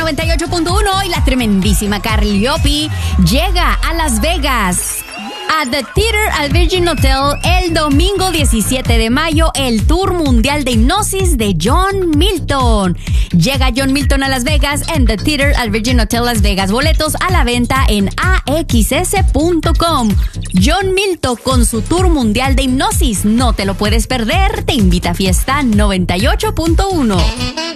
98.1 y la tremendísima Carliopi llega a Las Vegas. A The Theater al Virgin Hotel el domingo 17 de mayo, el Tour Mundial de Hipnosis de John Milton. Llega John Milton a Las Vegas en The Theater al Virgin Hotel Las Vegas. Boletos a la venta en axs.com. John Milton con su Tour Mundial de Hipnosis. No te lo puedes perder. Te invita a Fiesta 98.1.